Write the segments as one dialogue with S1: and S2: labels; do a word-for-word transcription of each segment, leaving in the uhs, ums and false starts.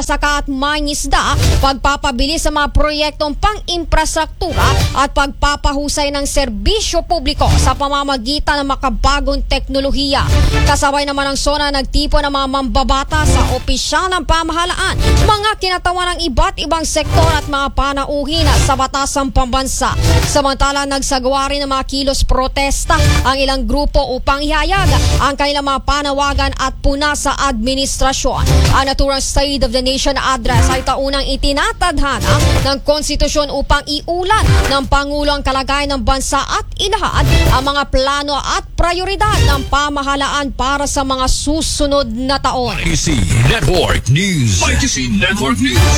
S1: Saka at mangisda, pagpapabilis sa mga proyektong pang-infrastruktura at pagpapahusay ng serbisyo publiko sa pamamagitan ng makabagong teknolohiya. Kasabay naman ng SONA nagtipo ng mga mambabata sa opisyal ng pamahalaan, mga kinatawan ng iba't ibang sektor at mga panauhin sa batasang pambansa. Samantala, nagsagawa rin ng mga kilos protesta ang ilang grupo upang ihayag ang kanilang mga panawagan at puna sa administrasyon. Ang naturang State of the Nation Address ay taunang itinatadhana ng konstitusyon upang iulat ng Pangulo ang kalagayan ng bansa at ilahad ang mga plano at prioridad ng pamahalaan para sa mga susunod na taon.
S2: I T C Network News. I T C Network News.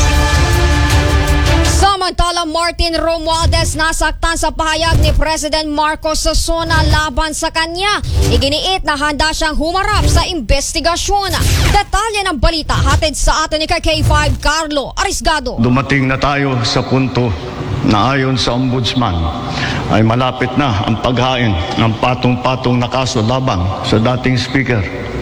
S1: Samantala, Martin Romualdez nasaktan sa pahayag ni President Marcos sa SONA laban sa kanya. Iginiit na handa siyang humarap sa investigasyon. Detalye ng balita hatid sa atin ni K five Carlo Arisgado.
S3: Dumating na tayo sa punto na ayon sa Ombudsman ay malapit na ang paghain ng patong-patong na kaso laban sa dating speaker.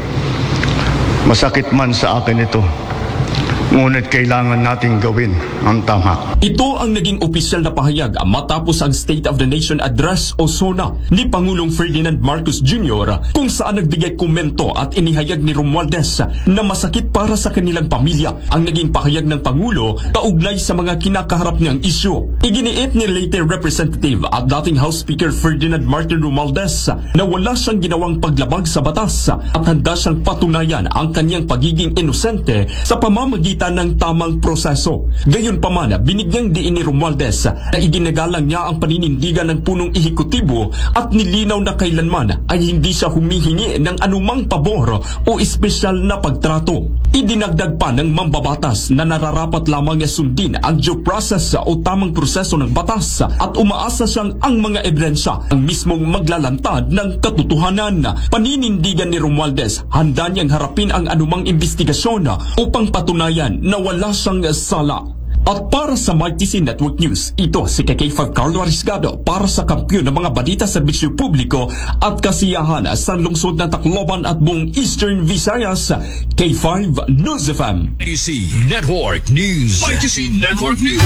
S3: Masakit man sa akin ito, ngunit kailangan nating gawin ang tama.
S4: Ito ang naging opisyal na pahayag matapos ang State of the Nation Address o SONA ni Pangulong Ferdinand Marcos Junior kung saan nagbigay komento at inihayag ni Romualdez na masakit para sa kanilang pamilya ang naging pahayag ng Pangulo kaugnay sa mga kinakaharap niyang isyu. Iginiit ni late Representative at dating House Speaker Ferdinand Martin Romualdez na wala siyang ginawang paglabag sa batas at handa siyang patunayan ang kanyang pagiging inosente sa pamamagitan ng tamang proseso. Gayunpaman, binigyang diin ni Romualdez na iginagalang niya ang paninindigan ng punong ehekutibo at nilinaw na kailanman ay hindi siya humihingi ng anumang pabor o espesyal na pagtrato. Idinagdag pa ng mambabatas na nararapat lamang niya sundin ang due process o tamang proseso ng batas at umaasa siyang ang mga ebidensya ang mismong maglalantad ng katotohanan. Paninindigan ni Romualdez, handa niyang harapin ang anumang investigasyon upang patunayan na wala siyang sala. At para sa M T C Network News, ito si K five Carlo Arisgado para sa kampiyon ng mga balita sa serbisyo publiko at kasiyahan sa lungsod ng Tacloban at buong Eastern Visayas. K five News F M.
S2: I T C Network News. I T C Network News.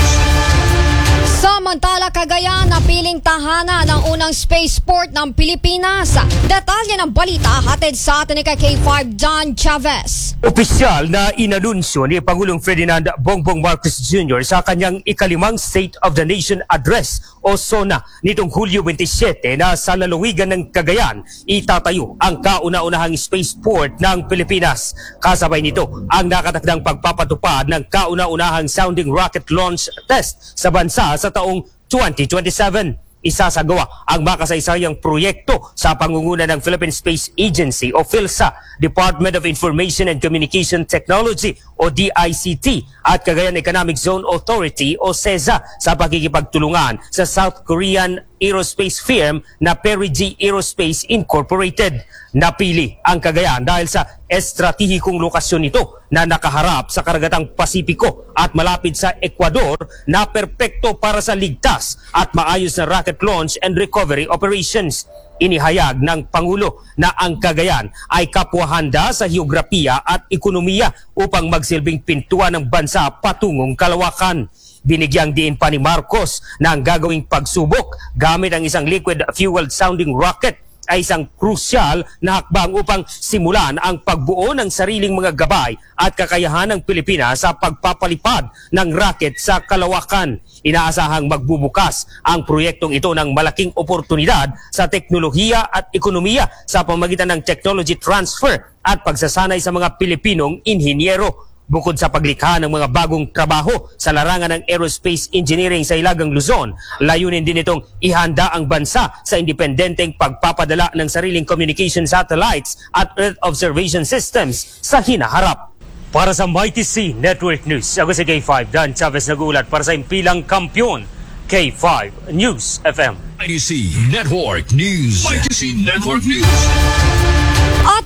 S1: Samantala, Cagayan na piling tahana ng unang spaceport ng Pilipinas. Detalye ng balita hatid sa atin ni K five John Chavez.
S5: Opisyal na inanunsyo ni Pangulong Ferdinand Bongbong Marcos Junior sa kanyang ikalimang State of the Nation Address o SONA nitong Hulyo twenty-seven na sa lalawigan ng Cagayan itatayo ang kauna-unahang spaceport ng Pilipinas. Kasabay nito ang nakatakdang pagpapatupad ng kauna-unahang sounding rocket launch test sa bansa sa taong twenty twenty-seven. Isasagawa ang makasaysayang proyekto sa pangunguna ng Philippine Space Agency o PhilSA, Department of Information and Communication Technology o D I C T at Cagayan Economic Zone Authority o SEZA sa pakikipagtulungan sa South Korean aerospace firm na Perigi Aerospace Incorporated. Napili ang Cagayan dahil sa estratehikong lokasyon nito na nakaharap sa karagatang Pasipiko at malapit sa Ecuador na perpekto para sa ligtas at maayos na rocket launch and recovery operations. Inihayag ng Pangulo na ang Cagayan ay kapwahanda sa heograpiya at ekonomiya upang magsilbing pintuan ng bansa patungong kalawakan. Binigyang diin pa ni Marcos na ang gagawing pagsubok gamit ang isang liquid-fueled sounding rocket ay isang krusyal na hakbang upang simulan ang pagbuo ng sariling mga gabay at kakayahan ng Pilipinas sa pagpapalipad ng rocket sa kalawakan. Inaasahang magbubukas ang proyektong ito ng malaking oportunidad sa teknolohiya at ekonomiya sa pamamagitan ng technology transfer at pagsasanay sa mga Pilipinong inhinyero. Bukod sa paglikha ng mga bagong trabaho sa larangan ng aerospace engineering sa Ilagang Luzon, layunin din itong ihanda ang bansa sa independenteng pagpapadala ng sariling communication satellites at Earth observation systems sa hinaharap. Para sa M T C Network News, ako si K five Dan Chavez nag-uulat para sa impilang kampyon, K five News F M.
S2: I T C Network News. I T C Network News.
S1: At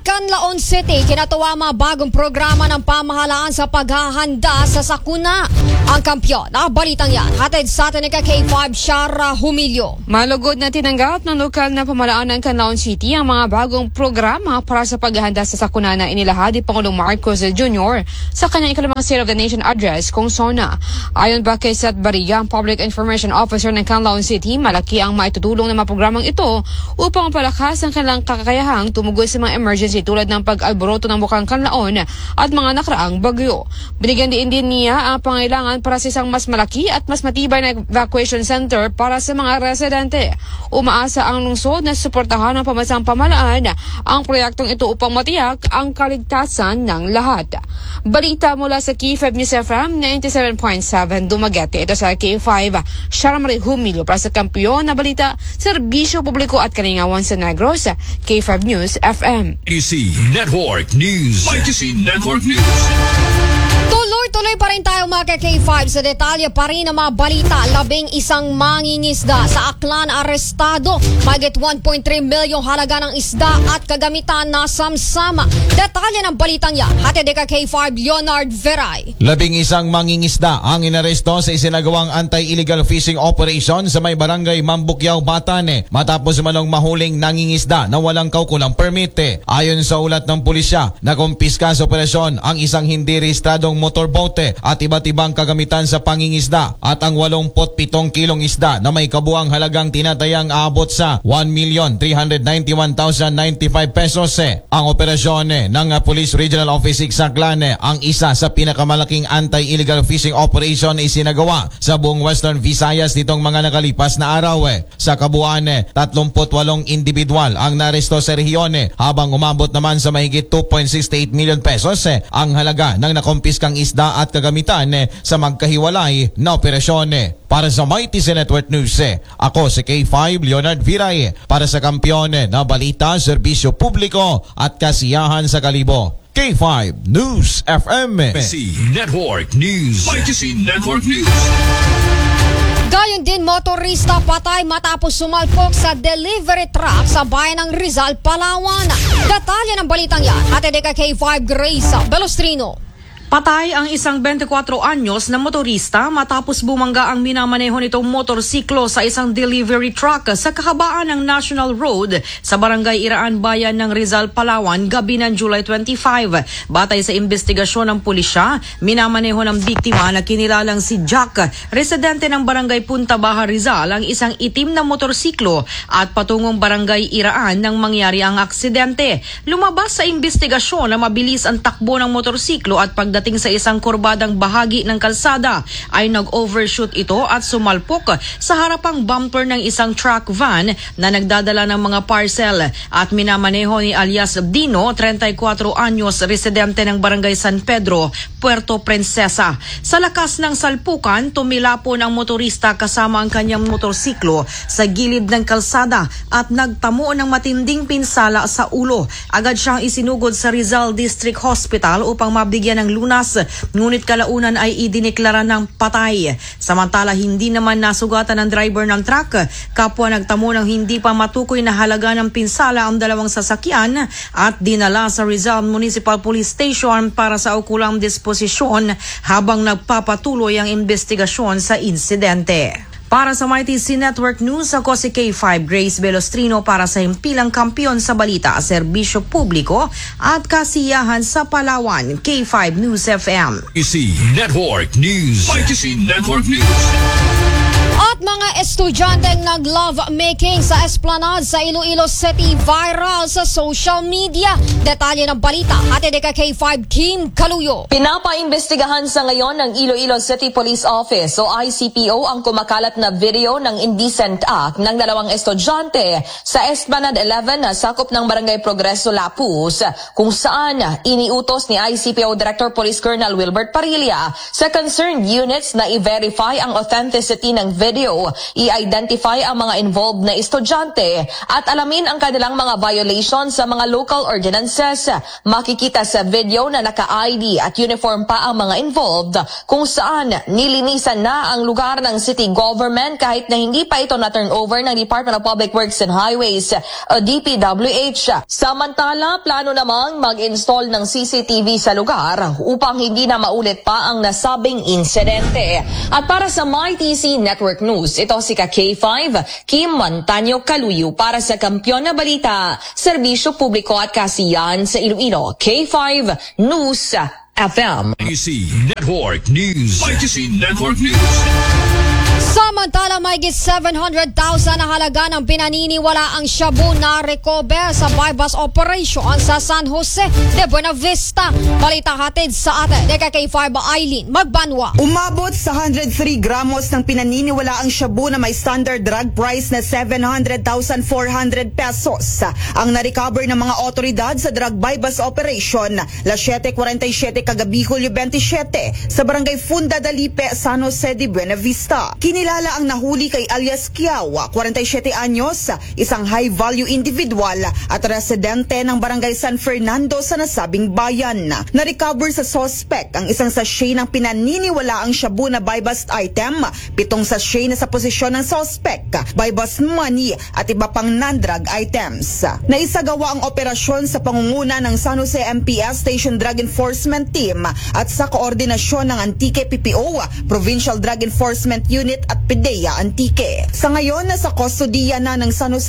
S1: Canlaon City, kinatuwa mga bagong programa ng pamahalaan sa paghahanda sa sakuna. Ang kampyon, na balitang yan, hatid sa atin ni K five Shara Humilio.
S6: Malugod na tinanggap ng lokal na pamahalaan ng Canlaon City ang mga bagong programa para sa paghahanda sa sakuna na inilahad ni Pangulong Marcos Junior sa kanyang ikalimang State of the Nation Address kung SONA. Ayon ba kay Seth Bariga, ang Public Information Officer ng Canlaon City, malaki ang maitutulong ng mga programang ito upang palakas ang kanilang kakayahang tumugon sa mga emergency tulad ng pag-alboroto ng bukang Canlaon at mga nakaraang bagyo. Binigyan din din niya ang pangailangan para sa isang mas malaki at mas matibay na evacuation center para sa mga residente. Umaasa ang lungsod na suportahan ng pamansang pamahalaan ang proyektong ito upang matiyak ang kaligtasan ng lahat. Balita mula sa K five News F M ninety-seven point seven Dumaguete. Ito sa K five, Shara Humilio para sa kampiyon na balita, serbisyo publiko at kalingawan sa Negros, K five News F M.
S2: Y C Network News. Y C Network News.
S1: Tuloy-tuloy pa rin tayo mga K five sa detalye pa rin ng mga balita. Labing isang mangingisda sa Aklan arestado. Mahigit one point three milyong halaga ng isda at kagamitan na samsama. Detalye ng balitang yan, hatid ni K five Leonard Veray.
S7: Labing isang mangingisda ang inaresto sa isinagawang anti-illegal fishing operation sa may barangay Mambukyaw, Batane matapos manong mahuling nangingisda na walang kaukulang permit. Ayon sa ulat ng pulisya, nakumpiska sa operasyon ang isang hindi rehistradong motorbote at iba't ibang kagamitan sa pangingisda at ang eighty-seven kilong isda na may kabuang halagang tinatayang aabot sa one million three hundred ninety-one thousand ninety-five pesos. Ang operasyon ng Police Regional Office six Aklan ang isa sa pinakamalaking anti-illegal fishing operation na isinagawa sa buong Western Visayas nitong mga nakalipas na araw. Sa kabuuan, thirty-eight individual ang naresto sa rehiyon habang umabot naman sa mahigit two point six eight million pesos ang halaga ng nakumpiskang isda at kagamitan sa magkahiwalay na operasyon. Para sa Mighty C Network News, ako si K five Leonard Viray para sa kampiyon na balita, serbisyo publiko at kasiyahan sa kalibo. K five News F M.
S2: Y C Network News. Y C Network News.
S1: Gayon din, motorista patay matapos sumalpok sa delivery truck sa bayan ng Rizal, Palawan. Detalye ng balitang yan, hatid ni K five Grace Belostrino.
S8: Patay ang isang twenty-four anyos na motorista matapos bumangga ang minamaneho nitong motorsiklo sa isang delivery truck sa kahabaan ng National Road sa Barangay Iraan, Bayan ng Rizal, Palawan, gabi ng July twenty-five. Batay sa investigasyon ng pulisya, minamaneho ng biktima na kinilalang si Jack, residente ng Barangay Punta Baja, Rizal, ang isang itim na motorsiklo at patungong Barangay Iraan nang mangyari ang aksidente. Lumabas sa investigasyon na mabilis ang takbo ng motorsiklo at pagdating Dating sa isang kurbadang bahagi ng kalsada ay nag-overshoot ito at sumalpok sa harapang bumper ng isang truck van na nagdadala ng mga parcel at minamaneho ni alias Dino, thirty-four anyos, residente ng Barangay San Pedro, Puerto Princesa. Sa lakas ng salpukan, tumilapon ang motorista kasama ang kanyang motorsiklo sa gilid ng kalsada at nagtamo ng matinding pinsala sa ulo. Agad siyang isinugod sa Rizal District Hospital upang mabigyan ng lunas, ngunit kalaunan ay idineklara ng patay. Samantala, hindi naman nasugatan ng driver ng truck. Kapwa nagtamo ng hindi pa matukoy na halaga ng pinsala ang dalawang sasakyan at dinala sa Rizal Municipal Police Station para sa ukulang disposisyon habang nagpapatuloy ang investigasyon sa insidente. Para sa Mighty C Network News, ako si K five Grace Belostrino para sa himpilang kampiyon sa balita, serbisyo publiko at kasiyahan sa Palawan, K five News F M.
S2: Y C Network News. Y C Network News.
S1: At mga estudyanteng nag-love making sa Esplanade sa Iloilo City viral sa social media. Detalye ng balita, hatid ni K five Kim Kaluyo.
S9: Pinapaimbestigahan sa ngayon ng Iloilo City Police Office o I C P O ang kumakalat na video ng indecent act ng dalawang estudyante sa Esplanade eleven na sakop ng Barangay Progreso, Lapus, kung saan iniutos ni I C P O Director Police Colonel Wilbert Parilla sa concerned units na i-verify ang authenticity ng video video, i-identify ang mga involved na estudyante at alamin ang kanilang mga violations sa mga local ordinances. Makikita sa video na naka-I D at uniform pa ang mga involved kung saan nilinisan na ang lugar ng city government kahit na hindi pa ito na-turn over ng Department of Public Works and Highways o D P W H. Samantala, plano namang mag-install ng C C T V sa lugar upang hindi na maulit pa ang nasabing insidente. At para sa My T C Network News, ito si ka K five, Kim Mantanyo Kaluyo para sa Kampiyon na Balita, Serbisyo Publiko at Kasiyahan sa Iloilo. K five News F M.
S2: Y T C Network News. Y T C Network News.
S1: Samantala, may seven hundred thousand na halaga ng pinaniniwala ang shabu na recover sa bypass operation sa San Jose de Buena Vista. Balita hatid sa atin ni K five Eileen Magbanwa.
S10: Umabot sa one hundred three gramos ng pinaniniwala ang shabu na may standard drug price na seven hundred thousand four hundred pesos. Ang na-recover ng mga otoridad sa drug bypass operation las siete forty-seven kagabi Hulyo twenty-seven sa barangay Funda Dalipe, San Jose de Buena Vista. Kinilala ang nahuli kay alias Kiao, forty-seven anyos, isang high-value individual at residente ng barangay San Fernando sa nasabing bayan. Na-recover sa suspect ang isang sachet ng pinaniniwala ang shabu na buy-bust item, pitong sachet na sa posisyon ng suspect, buy-bust money at iba pang non-drug items. Naisagawa ang operasyon sa pangunguna ng San Jose M P S Station Drug Enforcement Team at sa koordinasyon ng Antique P P O, Provincial Drug Enforcement Unit at P D E A Antique. Sa ngayon, nasa kustodiya na ng San Jose